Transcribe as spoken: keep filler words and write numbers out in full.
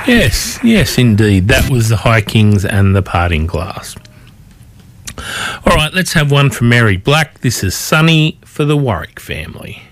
Yes, yes, indeed. That was the High Kings and the Parting Glass. All right, let's have one from Mary Black. This is Sunny for the Warwick family.